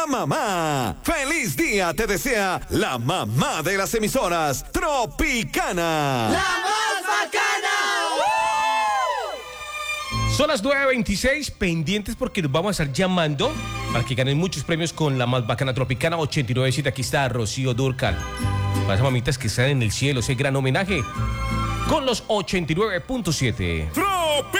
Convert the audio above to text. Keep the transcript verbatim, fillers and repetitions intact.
la mamá. ¡Feliz día! Te desea la mamá de las emisoras, Tropicana. ¡La más bacana! Son las nueve veintiséis, pendientes porque nos vamos a estar llamando para que ganen muchos premios con la más bacana Tropicana ochenta y nueve punto siete. Aquí está Rocío Dúrcal. Para esas mamitas que están en el cielo, ese gran homenaje con los ochenta y nueve punto siete. ¡Tropicana!